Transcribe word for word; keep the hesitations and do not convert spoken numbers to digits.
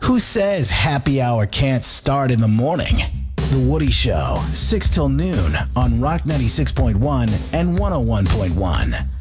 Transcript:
Who says happy hour can't start in the morning? The Woody Show, six till noon on Rock ninety-six point one and one oh one point one.